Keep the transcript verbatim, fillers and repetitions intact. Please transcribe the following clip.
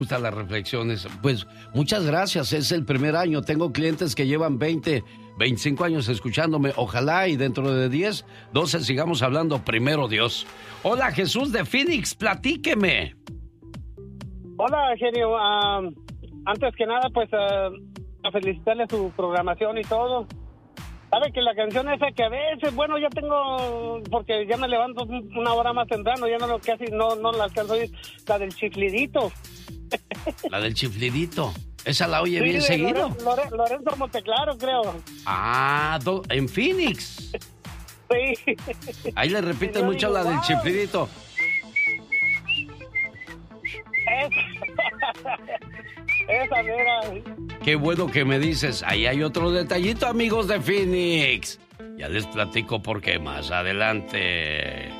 gustan las reflexiones. Pues muchas gracias, es el primer año. Tengo clientes que llevan veinte, veinticinco años escuchándome. Ojalá y dentro de diez, doce sigamos hablando, primero Dios. Hola, Jesús de Phoenix, platíqueme. Hola, genio. Uh, antes que nada, pues uh, a felicitarle su programación y todo. Sabe que la canción esa que a veces, bueno, ya tengo, porque ya me levanto una hora más temprano, ya no lo casi no, no la alcanzo a oír, la del chiflidito. La del chiflidito. ¿Esa la oye Sí, bien seguido? Lorenzo, Lorenzo, Lorenzo Monteclaro, creo. Ah, do, en Phoenix. Sí. Ahí le repiten Yo mucho digo, la del wow. chiflidito. Esa, esa mera. Qué bueno que me dices. Ahí hay otro detallito, amigos de Phoenix. Ya les platico por qué más adelante.